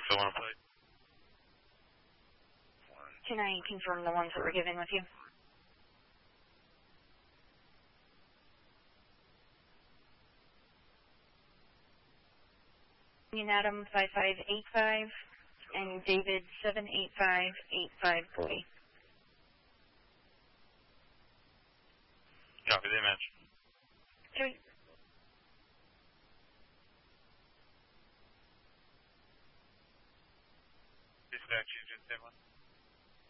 fill in a plate. Can I confirm the ones that we're giving with you? Adam 5585 and David 78585 boy. Copy the image. Okay. Dispatch, you just did one.